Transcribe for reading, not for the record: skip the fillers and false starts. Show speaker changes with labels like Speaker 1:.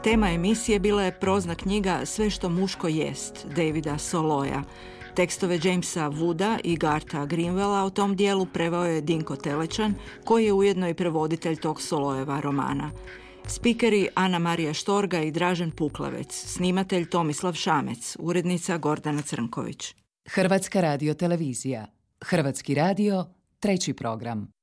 Speaker 1: Tema emisije bila je prozna knjiga Sve što muško jest, Davida Soloja. Tekstove Jamesa Wooda i Gartha Greenwella o tom dijelu preveo je Dinko Telečan, koji je ujedno i prevoditelj tog Solojeva romana. Spikeri Ana Marija Štorga i Dražen Puklavec, snimatelj Tomislav Šamec, urednica Gordana Crnković.
Speaker 2: Hrvatska radiotelevizija. Hrvatski radio, 3. program.